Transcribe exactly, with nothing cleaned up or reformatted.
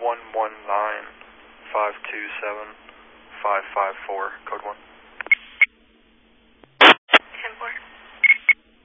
one one nine five two seven five five four, code one.